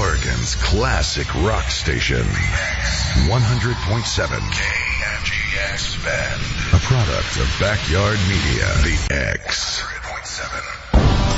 Oregon's classic rock station. 100.7 KMGX Bend. A product of Backyard Media. The X. 100.7.